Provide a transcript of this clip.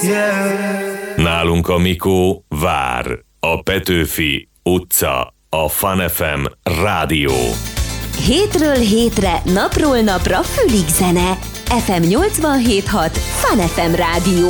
Nálunk a Mikó vár. A Petőfi utca, a Fun FM rádió. Hétről hétre, napról napra fülig zene. FM 87.6 Fun FM rádió.